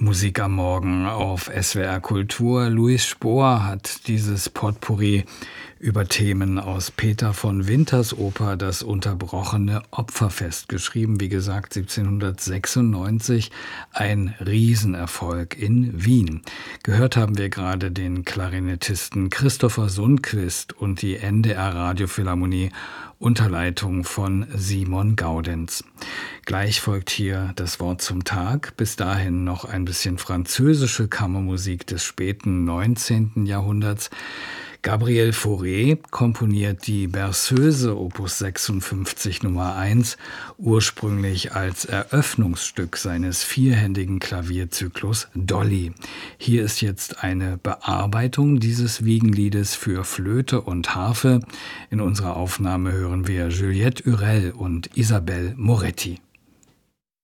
Musik am Morgen auf SWR Kultur. Louis Spohr hat dieses Potpourri über Themen aus Peter von Winters Oper Das unterbrochene Opferfest geschrieben. Wie gesagt, 1796, ein Riesenerfolg in Wien. Gehört haben wir gerade den Klarinettisten Christopher Sundquist und die NDR Radiophilharmonie unter Leitung von Simon Gaudenz. Gleich folgt hier das Wort zum Tag. Bis dahin noch ein bisschen französische Kammermusik des späten 19. Jahrhunderts. Gabriel Fauré komponiert die Berceuse Opus 56 Nummer 1, ursprünglich als Eröffnungsstück seines vierhändigen Klavierzyklus Dolly. Hier ist jetzt eine Bearbeitung dieses Wiegenliedes für Flöte und Harfe. In unserer Aufnahme hören wir Juliette Hurel und Isabelle Moretti.